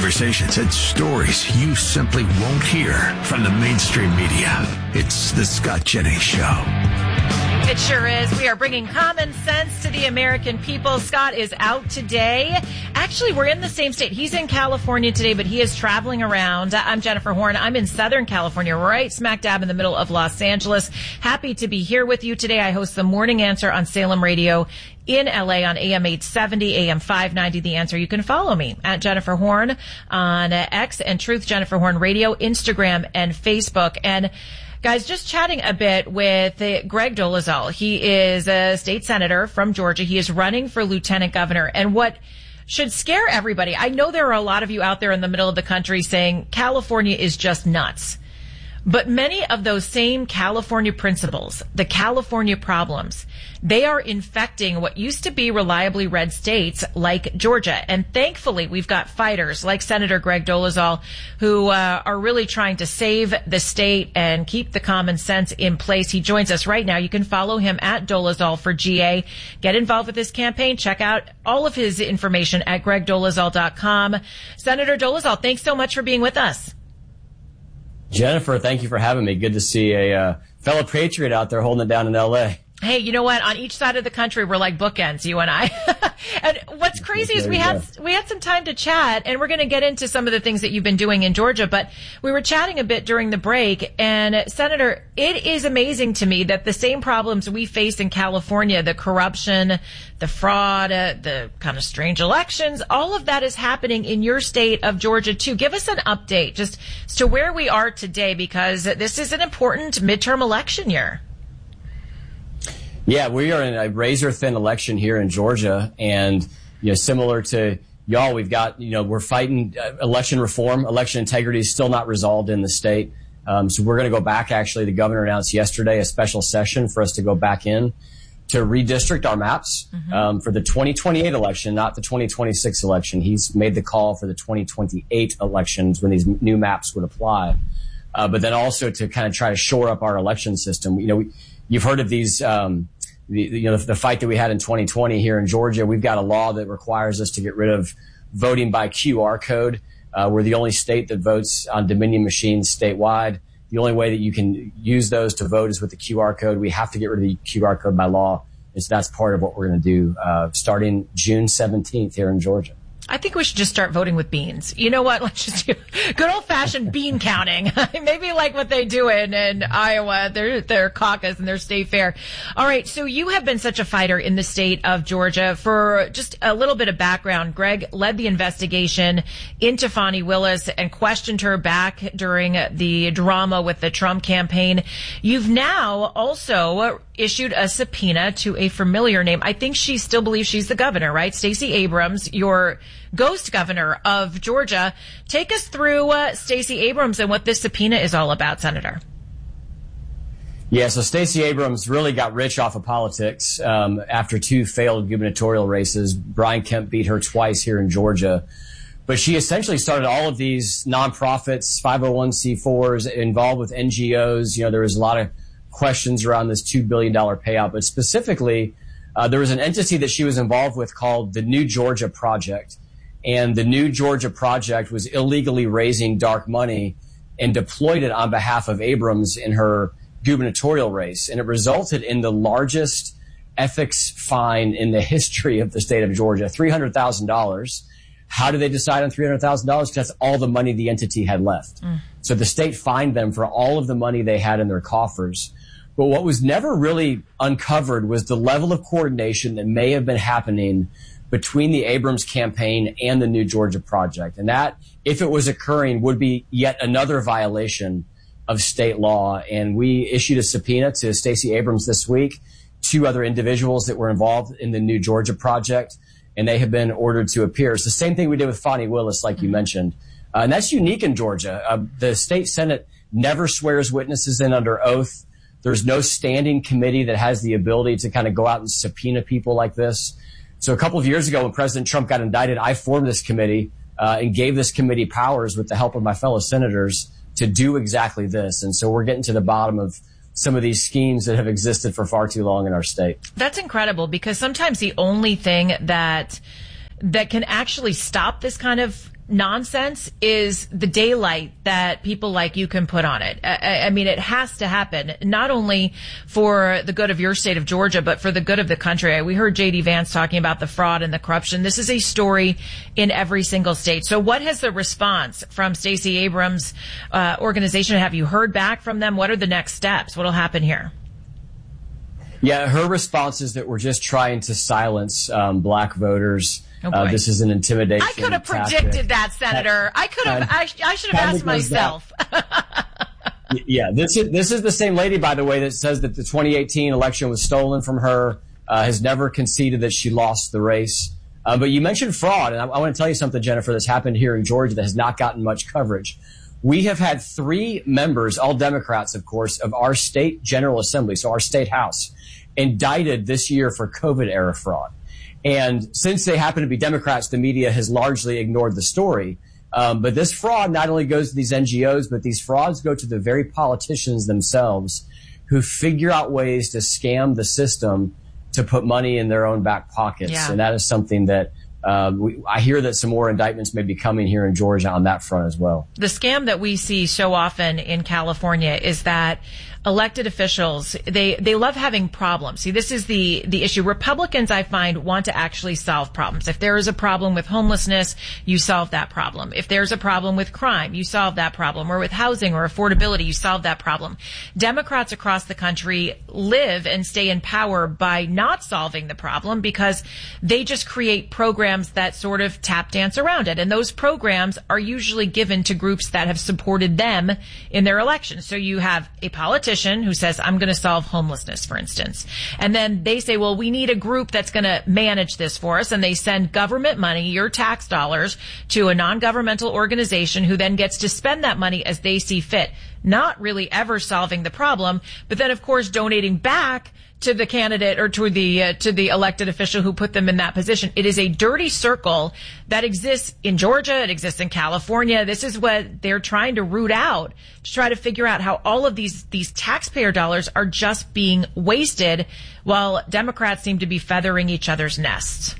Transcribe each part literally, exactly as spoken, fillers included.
conversations and stories you simply won't hear from the mainstream media. It's the Scott Jennings Show. It sure is. We are bringing common sense to the American people. Scott is out today. Actually, we're in the same state. He's in California today, but he is traveling around. I'm Jennifer Horn. I'm in Southern California, right smack dab in the middle of Los Angeles. Happy to be here with you today. I host the Morning Answer on Salem Radio in L A on A M eight seventy, A M five ninety, The Answer. You can follow me at Jennifer Horn on X and Truth Jennifer Horn Radio, Instagram, and Facebook. And guys, just chatting a bit with Greg Dolezal. He is a state senator from Georgia. He is running for lieutenant governor. And what should scare everybody, I know there are a lot of you out there in the middle of the country saying California is just nuts. But many of those same California principles, the California problems, they are infecting what used to be reliably red states like Georgia. And thankfully, we've got fighters like Senator Greg Dolezal who uh, are really trying to save the state and keep the common sense in place. He joins us right now. You can follow him at Dolezal for G A. Get involved with his campaign. Check out all of his information at greg dolezal dot com. Senator Dolezal, thanks so much for being with us. Jennifer, thank you for having me. Good to see a uh, fellow patriot out there holding it down in L A. Hey, you know what? On each side of the country, we're like bookends, you and I. And what's crazy is we had we had some time to chat, and we're going to get into some of the things that you've been doing in Georgia. But we were chatting a bit during the break, and Senator, it is amazing to me that the same problems we face in California, the corruption, the fraud, uh, the kind of strange elections, all of that is happening in your state of Georgia too. Give us an update just as to where we are today, because this is an important midterm election year. Yeah, we are in a razor-thin election here in Georgia, and you know, similar to y'all, we've got you know we're fighting uh, election reform. Election integrity is still not resolved in the state, um, so we're going to go back. Actually, the governor announced yesterday a special session for us to go back in to redistrict our maps mm-hmm. um, for the twenty twenty-eight election, not the twenty twenty-six election. He's made the call for the twenty twenty-eight elections when these new maps would apply, uh, but then also to kind of try to shore up our election system. You know, we, you've heard of these. Um, The, you know, the fight that we had in twenty twenty here in Georgia. We've got a law that requires us to get rid of voting by Q R code. Uh, we're the only state that votes on Dominion machines statewide. The only way that you can use those to vote is with the Q R code. We have to get rid of the Q R code by law. And so that's part of what we're going to do uh, starting June seventeenth here in Georgia. I think we should just start voting with beans. You know what? Let's just do good old-fashioned bean counting. Maybe like what they do in, in Iowa, their, their caucus and their state fair. All right, so you have been such a fighter in the state of Georgia. For just a little bit of background, Greg led the investigation into Fani Willis and questioned her back during the drama with the Trump campaign. You've now also issued a subpoena to a familiar name. I think she still believes she's the governor, right? Stacey Abrams, your ghost governor of Georgia. Take us through uh, Stacey Abrams and what this subpoena is all about, Senator. Yeah, so Stacey Abrams really got rich off of politics um, after two failed gubernatorial races. Brian Kemp beat her twice here in Georgia. But she essentially started all of these nonprofits, five oh one c fours, involved with N G Os. You know, there was a lot of questions around this two billion dollars payout, but specifically, uh, there was an entity that she was involved with called the New Georgia Project. And the New Georgia Project was illegally raising dark money and deployed it on behalf of Abrams in her gubernatorial race. And it resulted in the largest ethics fine in the history of the state of Georgia, three hundred thousand dollars. How did they decide on three hundred thousand dollars? Because that's all the money the entity had left. Mm. So the state fined them for all of the money they had in their coffers. But what was never really uncovered was the level of coordination that may have been happening between the Abrams campaign and the New Georgia Project. And that, if it was occurring, would be yet another violation of state law. And we issued a subpoena to Stacey Abrams this week, two other individuals that were involved in the New Georgia Project, and they have been ordered to appear. It's the same thing we did with Fani Willis, like you mentioned. Uh, and that's unique in Georgia. Uh, the state Senate never swears witnesses in under oath. There's no standing committee that has the ability to kind of go out and subpoena people like this. So a couple of years ago when President Trump got indicted, I formed this committee uh, and gave this committee powers with the help of my fellow senators to do exactly this. And so we're getting to the bottom of some of these schemes that have existed for far too long in our state. That's incredible, because sometimes the only thing that that can actually stop this kind of nonsense is the daylight that people like you can put on it. I, I mean, it has to happen, not only for the good of your state of Georgia, but for the good of the country. We heard J D Vance talking about the fraud and the corruption. This is a story in every single state. So what has the response from Stacey Abrams' uh, organization? Have you heard back from them? What are the next steps? What will happen here? Yeah, her response is that we're just trying to silence um, black voters. Oh uh, this is an intimidation. I could have tactic. predicted that, Senator. I could have. I, I should have asked myself. Yeah, this is this is the same lady, by the way, that says that the twenty eighteen election was stolen from her. Uh, has never conceded that she lost the race. Uh, but you mentioned fraud, and I, I want to tell you something, Jennifer, that's happened here in Georgia that has not gotten much coverage. We have had three members, all Democrats, of course, of our state General Assembly, so our state House, indicted this year for COVID-era fraud. And since they happen to be Democrats, the media has largely ignored the story. Um, but this fraud not only goes to these N G Os, but these frauds go to the very politicians themselves who figure out ways to scam the system to put money in their own back pockets. Yeah. And that is something that Um, we, I hear that some more indictments may be coming here in Georgia on that front as well. The scam that we see so often in California is that elected officials, they, they love having problems. See, this is the, the issue. Republicans, I find, want to actually solve problems. If there is a problem with homelessness, you solve that problem. If there's a problem with crime, you solve that problem. Or with housing or affordability, you solve that problem. Democrats across the country live and stay in power by not solving the problem because they just create programs that sort of tap dance around it. And those programs are usually given to groups that have supported them in their elections. So you have a politician who says, I'm going to solve homelessness, for instance. And then they say, well, we need a group that's going to manage this for us. And they send government money, your tax dollars, to a non-governmental organization who then gets to spend that money as they see fit. Not really ever solving the problem, but then, of course, donating back to the candidate or to the uh, to the elected official who put them in that position. It is a dirty circle that exists in Georgia. It exists in California. This is what they're trying to root out, to try to figure out how all of these these taxpayer dollars are just being wasted while Democrats seem to be feathering each other's nests.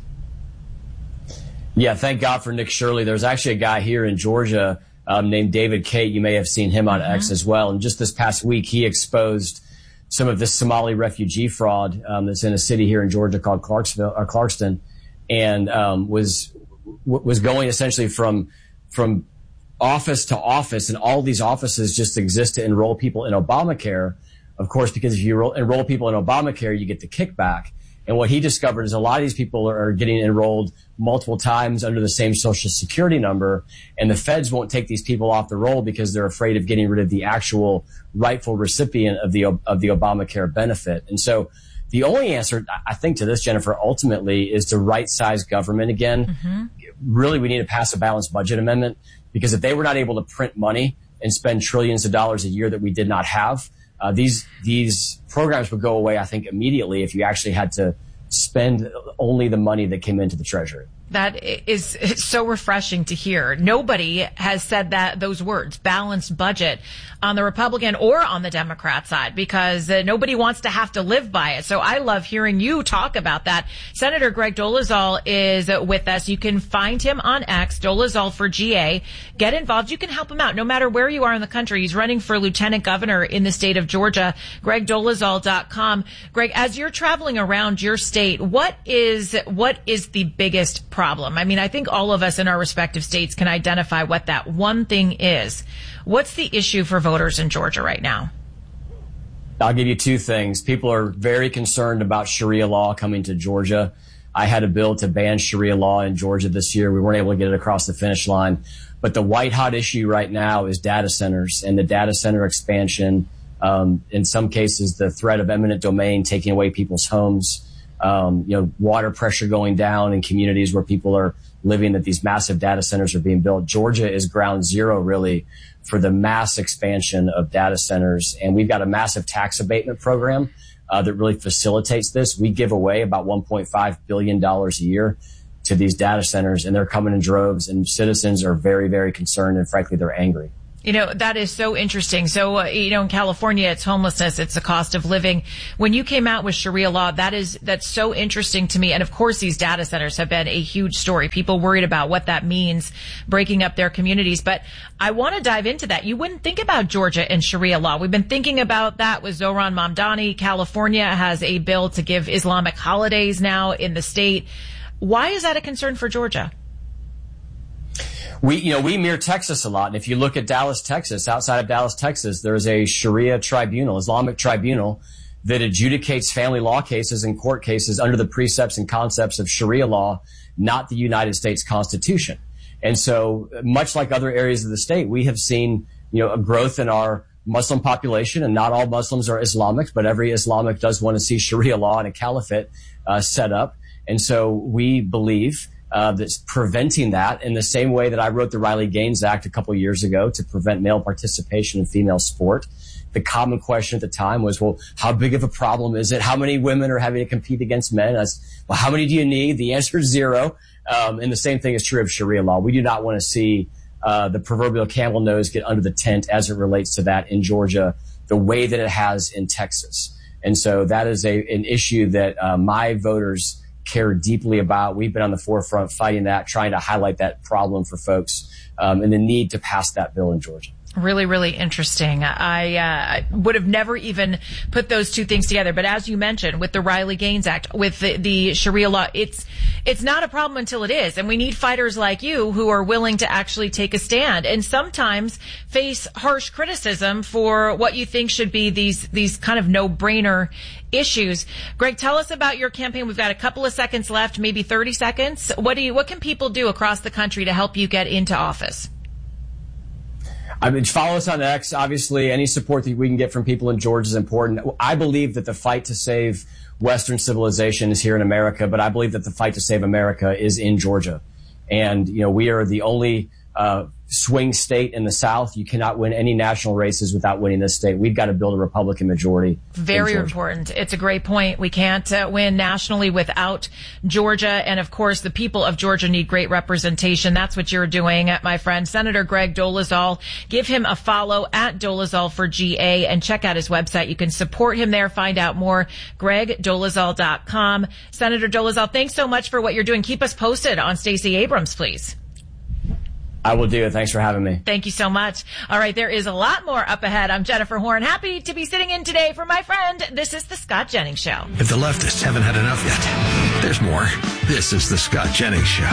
Yeah, thank God for Nick Shirley. There's actually a guy here in Georgia um, named David Cate. You may have seen him on mm-hmm. X as well. And just this past week, he exposed some of this Somali refugee fraud um, that's in a city here in Georgia called Clarksville or Clarkston, and um, was w- was going essentially from from office to office, and all these offices just exist to enroll people in Obamacare. Of course, because if you enroll, enroll people in Obamacare, you get the kickback. And what he discovered is a lot of these people are getting enrolled multiple times under the same Social Security number, and the feds won't take these people off the roll because they're afraid of getting rid of the actual rightful recipient of the of the Obamacare benefit. And so the only answer, I think, to this, Jennifer, ultimately is to right-size government again. Mm-hmm. Really, we need to pass a balanced budget amendment, because if they were not able to print money and spend trillions of dollars a year that we did not have, Uh, these these programs would go away, I think, immediately if you actually had to spend only the money that came into the Treasury. That is so refreshing to hear. Nobody has said that those words, balanced budget, on the Republican or on the Democrat side, because uh, nobody wants to have to live by it. So I love hearing you talk about that. Senator Greg Dolezal is with us. You can find him on X, Dolezal for G A. Get involved. You can help him out no matter where you are in the country. He's running for lieutenant governor in the state of Georgia. Greg Dolezal dot com. Greg, as you're traveling around your state, what is what is the biggest problem? I mean, I think all of us in our respective states can identify what that one thing is. What's the issue for voters in Georgia right now? I'll give you two things. People are very concerned about Sharia law coming to Georgia. I had a bill to ban Sharia law in Georgia this year. We weren't able to get it across the finish line. But the white hot issue right now is data centers and the data center expansion. Um, in some cases, the threat of eminent domain taking away people's homes. Um, you know, water pressure going down in communities where people are living, that these massive data centers are being built. Georgia is ground zero, really, for the mass expansion of data centers. And we've got a massive tax abatement program uh, that really facilitates this. We give away about one point five billion dollars a year to these data centers, and they're coming in droves, and citizens are very, very concerned, and frankly, they're angry. You know, that is so interesting. So, uh, you know, in California, it's homelessness, it's the cost of living. When you came out with Sharia law, that is, that's so interesting to me. And of course, these data centers have been a huge story. People worried about what that means, breaking up their communities. But I want to dive into that. You wouldn't think about Georgia and Sharia law. We've been thinking about that with Zohran Mamdani. California has a bill to give Islamic holidays now in the state. Why is that a concern for Georgia? We, you know, we mirror Texas a lot. And if you look at Dallas, Texas, outside of Dallas, Texas, there's a Sharia tribunal, Islamic tribunal, that adjudicates family law cases and court cases under the precepts and concepts of Sharia law, not the United States Constitution. And so, much like other areas of the state, we have seen, you know, a growth in our Muslim population, and not all Muslims are Islamic, but every Islamic does want to see Sharia law and a caliphate uh, set up. And so we believe Uh, that's preventing that in the same way that I wrote the Riley Gaines Act a couple of years ago to prevent male participation in female sport. The common question at the time was, well, how big of a problem is it? How many women are having to compete against men? As, well, how many do you need? The answer is zero. Um, and the same thing is true of Sharia law. We do not want to see uh, the proverbial camel nose get under the tent as it relates to that in Georgia, the way that it has in Texas. And so that is a an issue that uh, my voters care deeply about. We've been on the forefront fighting that, trying to highlight that problem for folks, um, and the need to pass that bill in Georgia. Really, really interesting. I uh, would have never even put those two things together. But as you mentioned, with the Riley Gaines Act, with the, the Sharia law, it's it's not a problem until it is. And we need fighters like you who are willing to actually take a stand and sometimes face harsh criticism for what you think should be these these kind of no-brainer issues. Greg, tell us about your campaign. We've got a couple of seconds left, maybe thirty seconds. What do you, what can people do across the country to help you get into office? I mean, follow us on X. Obviously, any support that we can get from people in Georgia is important. I believe that the fight to save Western civilization is here in America, but I believe that the fight to save America is in Georgia. And, you know, we are the only uh, swing state in the South. You cannot win any national races without winning this state. We've got to build a Republican majority. Very important. It's a great point. We can't uh, win nationally without Georgia. And of course, the people of Georgia need great representation. That's what you're doing, my friend. Senator Greg Dolezal. Give him a follow at Dolezal for G A and check out his website. You can support him there. Find out more. greg dolezal dot com. Senator Dolezal, thanks so much for what you're doing. Keep us posted on Stacey Abrams, please. I will do it. Thanks for having me. Thank you so much. All right, there is a lot more up ahead. I'm Jennifer Horn. Happy to be sitting in today for my friend. This is The Scott Jennings Show. If the leftists haven't had enough yet, there's more. This is The Scott Jennings Show.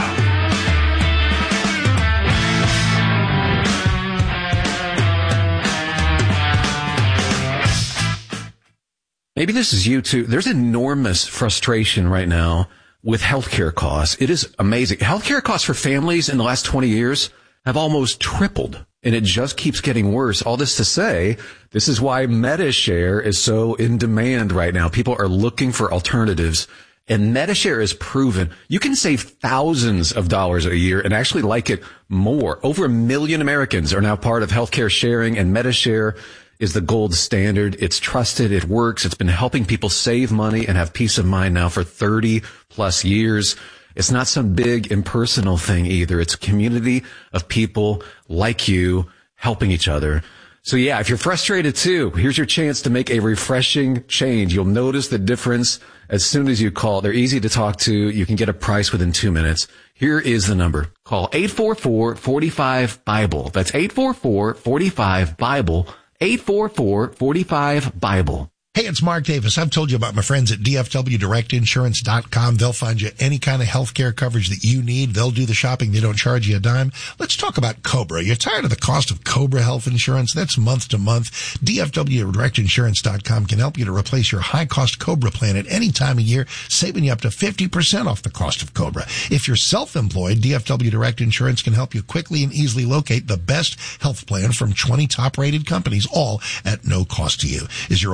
Maybe this is you too. There's enormous frustration right now with healthcare costs. It is amazing. Healthcare costs for families in the last twenty years have almost tripled, and it just keeps getting worse. All this to say, this is why MediShare is so in demand right now. People are looking for alternatives, and MediShare is proven you can save thousands of dollars a year and actually like it more. Over a million Americans are now part of healthcare sharing, and MediShare is the gold standard. It's trusted. It works. It's been helping people save money and have peace of mind now for thirty plus years. It's not some big impersonal thing either. It's a community of people like you helping each other. So yeah, if you're frustrated too, here's your chance to make a refreshing change. You'll notice the difference as soon as you call. They're easy to talk to. You can get a price within two minutes. Here is the number. Call eight four four, four five, BIBLE. That's eight four four, four five, BIBLE. eight four four, four five, BIBLE. Hey, it's Mark Davis. I've told you about my friends at D F W direct insurance dot com. They'll find you any kind of healthcare coverage that you need. They'll do the shopping. They don't charge you a dime. Let's talk about Cobra. You're tired of the cost of Cobra health insurance? That's month to month. D F W direct insurance dot com can help you to replace your high-cost Cobra plan at any time of year, saving you up to fifty percent off the cost of Cobra. If you're self-employed, D F W Direct Insurance can help you quickly and easily locate the best health plan from twenty top-rated companies, all at no cost to you. Is your Obama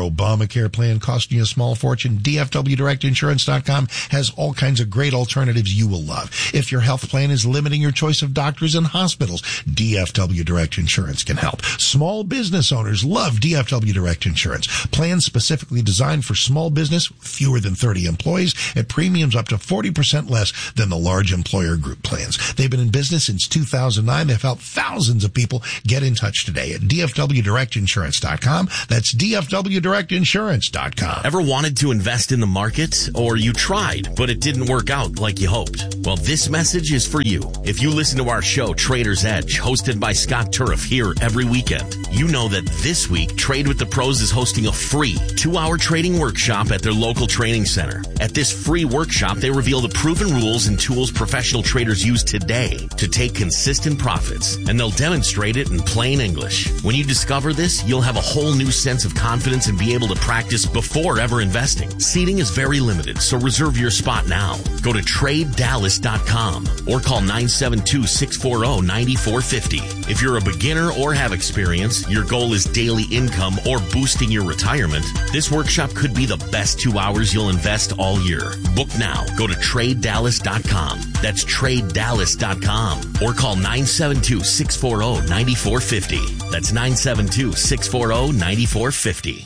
Obamacare plan costing you a small fortune, D F W Direct Insurance dot com has all kinds of great alternatives you will love. If your health plan is limiting your choice of doctors and hospitals, D F W Direct Insurance can help. Small business owners love D F W Direct Insurance. Plans specifically designed for small business, fewer than thirty employees, at premiums up to forty percent less than the large employer group plans. They've been in business since two thousand nine. They've helped thousands of people. Get in touch today at D F W Direct Insurance dot com. That's D F W Direct Insurance dot com. Ever wanted to invest in the market? Or you tried, but it didn't work out like you hoped? Well, this message is for you. If you listen to our show, Trader's Edge, hosted by Scott Turf here every weekend, you know that this week, Trade with the Pros is hosting a free two-hour trading workshop at their local training center. At this free workshop, they reveal the proven rules and tools professional traders use today to take consistent profits, and they'll demonstrate it in plain English. When you discover this, you'll have a whole new sense of confidence and be able to practice before ever investing. Seating is very limited, so reserve your spot now. Go to Trade Dallas dot com or call nine seven two, six four zero, nine four five zero. If you're a beginner or have experience, your goal is daily income or boosting your retirement, this workshop could be the best two hours you'll invest all year. Book now. Go to Trade Dallas dot com. That's Trade Dallas dot com or call nine seven two, six four zero, nine four five zero. That's nine seven two, six four zero, nine four five zero.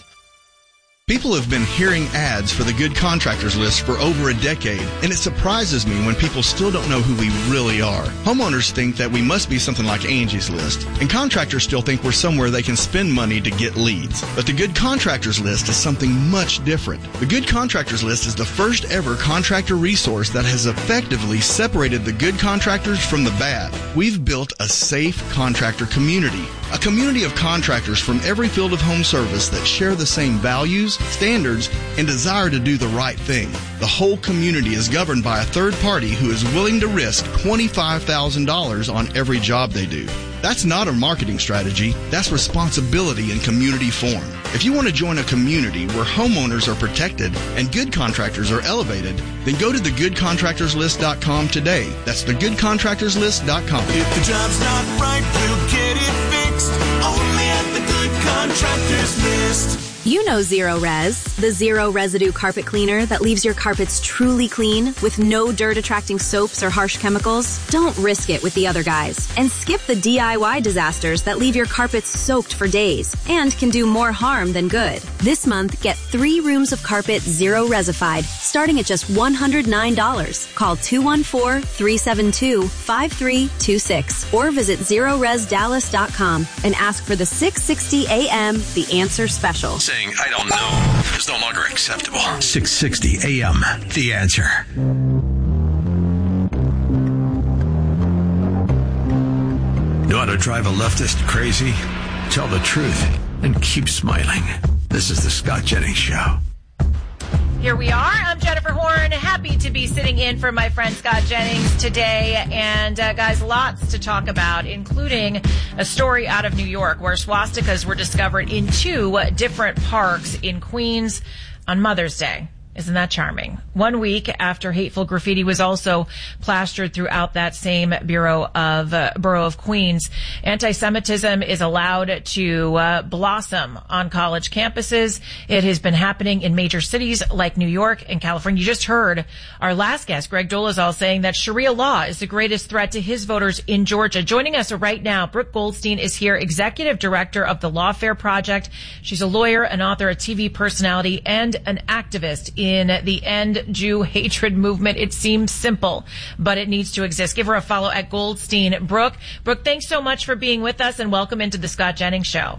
People have been hearing ads for the Good Contractors List for over a decade, and it surprises me when people still don't know who we really are. Homeowners think that we must be something like Angie's List, and contractors still think we're somewhere they can spend money to get leads. But the Good Contractors List is something much different. The Good Contractors List is the first ever contractor resource that has effectively separated the good contractors from the bad. We've built a safe contractor community, a community of contractors from every field of home service that share the same values, standards, and desire to do the right thing. The whole community is governed by a third party who is willing to risk twenty-five thousand dollars on every job they do. That's not a marketing strategy. That's responsibility in community form. If you want to join a community where homeowners are protected and good contractors are elevated, then go to the good contractors list dot com today. That's the good contractors list dot com. If the job's not right, we'll get it fixed. Only at the Good Contractors List. You know Zero Res, the zero residue carpet cleaner that leaves your carpets truly clean with no dirt-attracting soaps or harsh chemicals. Don't risk it with the other guys and skip the D I Y disasters that leave your carpets soaked for days and can do more harm than good. This month, get three rooms of carpet Zero Resified, starting at just one hundred nine dollars. Call two one four, three seven two, five three two six or visit zero res dallas dot com and ask for the six sixty A M The Answer Special. Saying I don't know is no longer acceptable. six sixty A M The Answer. Know how to drive a leftist crazy? Tell the truth and keep smiling. This is the Scott Jennings Show. Here we are. I'm Jennifer Horn. Happy to be sitting in for my friend Scott Jennings today. And uh, guys, lots to talk about, including a story out of New York where swastikas were discovered in two different parks in Queens on Mother's Day. Isn't that charming? One week after hateful graffiti was also plastered throughout that same Bureau of uh, Borough of Queens, anti-Semitism is allowed to uh, blossom on college campuses. It has been happening in major cities like New York and California. You just heard our last guest, Greg Dolezal, saying that Sharia law is the greatest threat to his voters in Georgia. Joining us right now, Brooke Goldstein is here, executive director of the Lawfare Project. She's a lawyer, an author, a T V personality, and an activist in the End Jew Hatred movement. It seems simple, but it needs to exist. Give her a follow at Goldstein. Brooke, Brooke, thanks so much for being with us and welcome into the Scott Jennings Show.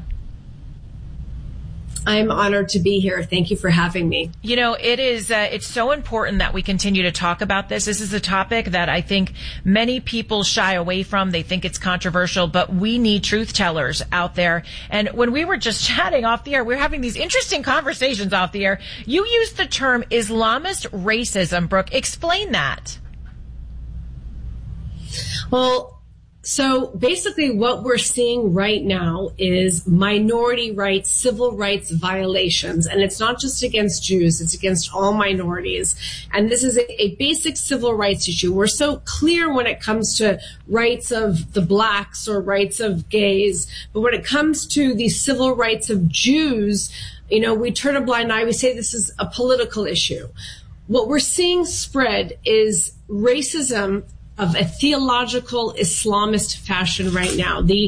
I'm honored to be here. Thank you for having me. You know, it is, uh, it's so important that we continue to talk about this. This is a topic that I think many people shy away from. They think it's controversial, but we need truth tellers out there. And when we were just chatting off the air, we were having these interesting conversations off the air. You used the term Islamist racism, Brooke. Explain that. Well, So basically what we're seeing right now is minority rights, civil rights violations. And it's not just against Jews, it's against all minorities. And this is a, a basic civil rights issue. We're so clear when it comes to rights of the blacks or rights of gays. But when it comes to the civil rights of Jews, you know, we turn a blind eye. We say this is a political issue. What we're seeing spread is racism of a theological Islamist fashion right now. The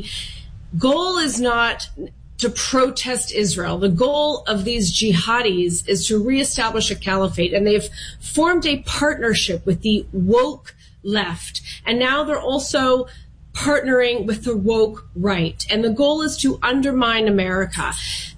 goal is not to protest Israel. The goal of these jihadis is to reestablish a caliphate, and they've formed a partnership with the woke left. And now they're also partnering with the woke right. And the goal is to undermine America.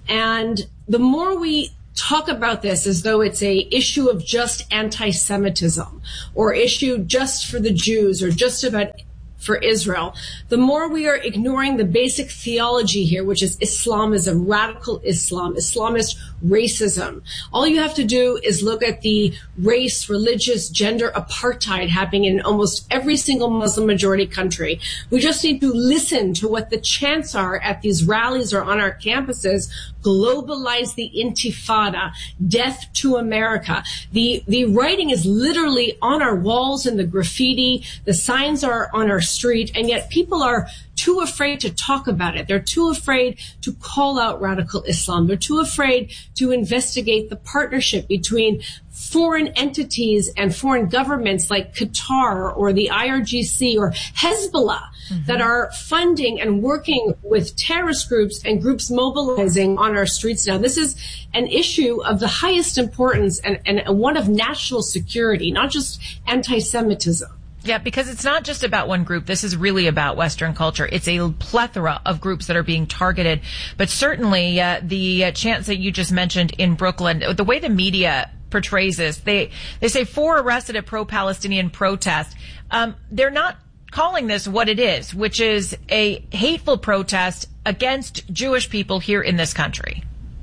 And the more we talk about this as though it's a issue of just anti-Semitism or issue just for the Jews or just about for Israel, the more we are ignoring the basic theology here, which is Islamism, radical Islam, Islamist racism. All you have to do is look at the race, religious, gender apartheid happening in almost every single Muslim majority country. We just need to listen to what the chants are at these rallies or on our campuses. Globalize the intifada, death to America. The, the writing is literally on our walls and the graffiti. The signs are on our street, and yet people are too afraid to talk about it. They're too afraid to call out radical Islam. They're too afraid to investigate the partnership between foreign entities and foreign governments like Qatar or the I R G C or Hezbollah mm-hmm. that are funding and working with terrorist groups and groups mobilizing on our streets now. This is an issue of the highest importance and, and one of national security, not just anti-Semitism. Yeah, because it's not just about one group. This is really about Western culture. It's a plethora of groups that are being targeted. But certainly uh, the uh, chants that you just mentioned in Brooklyn, the way the media portrays this, they, they say four arrested at pro-Palestinian protest. Um, they're not calling this what it is, which is a hateful protest against Jewish people here in this country.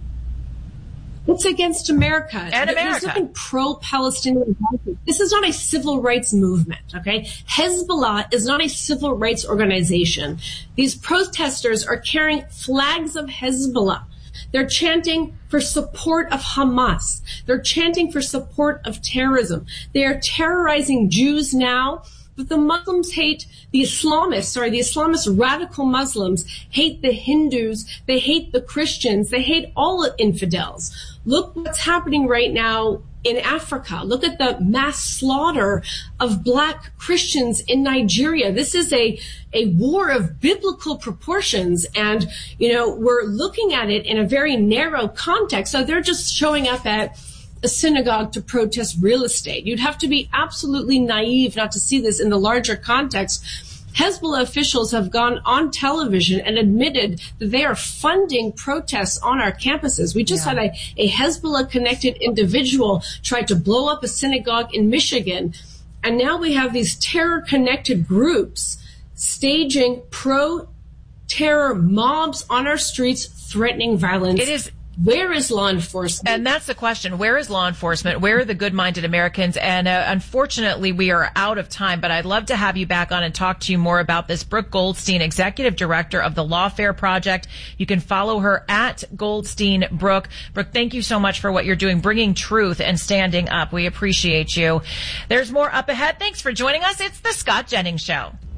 It's against America. And America. There's nothing pro-Palestinian. This is not a civil rights movement, okay? Hezbollah is not a civil rights organization. These protesters are carrying flags of Hezbollah. They're chanting for support of Hamas. They're chanting for support of terrorism. They are terrorizing Jews now. But the Muslims hate the Islamists, sorry, the Islamist radical Muslims hate the Hindus. They hate the Christians. They hate all infidels. Look what's happening right now in Africa. Look at the mass slaughter of black Christians in Nigeria. This is a, a war of biblical proportions. And, you know, we're looking at it in a very narrow context. So they're just showing up at a synagogue to protest real estate. You'd have to be absolutely naive not to see this in the larger context. Hezbollah officials have gone on television and admitted that they are funding protests on our campuses. We just yeah. had a, a Hezbollah-connected individual try to blow up a synagogue in Michigan. And now we have these terror-connected groups staging pro-terror mobs on our streets, threatening violence. It is. Where is law enforcement? And that's the question. Where is law enforcement? Where are the good-minded Americans? And uh, unfortunately, we are out of time, but I'd love to have you back on and talk to you more about this. Brooke Goldstein, Executive Director of the Lawfare Project. You can follow her at Goldstein Brooke. Brooke, thank you so much for what you're doing, bringing truth and standing up. We appreciate you. There's more up ahead. Thanks for joining us. It's the Scott Jennings Show.